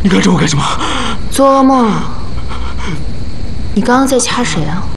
你看着我干什么？ 做噩梦啊！你刚刚在掐谁啊？